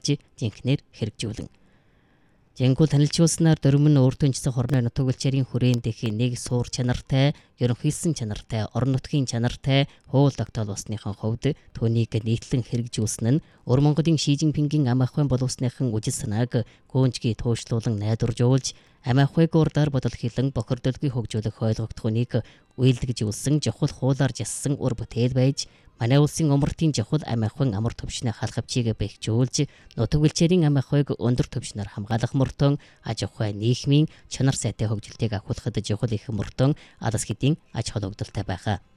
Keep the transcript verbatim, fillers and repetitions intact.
хамгаалж зинхнэр хэрэгжүүлэн. Жингүүл танилцуулснаар дөрвөн өөртөнчсөн хорны нутаг улчирын хүрээнд их нэг суур чанартай, ерөнхийлсэн чанартай, орон нутгийн чанартай хууль тогтоол усныхан хувьд түүнийг нийтлэн хэрэгжүүлсэн нь Өр Монголын Ши Жинпингийн ам ахуйн боловсныхан үжил санааг гүнжгий туушлуулан найдваржуулж, ам ахуйг урдаар бодол хилэн бохирдолгүй хөгжүүлэх ойлгогдох үнийг үйлдэгжүүлсэн чухал хуулаар жассан ур бүтээл байж, манай улсын умартын чухал ам ахуйн амар төвшний халхавчийг бэхжүүлж, нутаг улчирын ам ахуйг өндөр төвшнөр хамгаалах мөртөн аж ахуй нийгмийн чанар сайтай хөгжилтийг агуулхад чухал их мөртөн алс хэдийн аж холбогдолтой байгаа.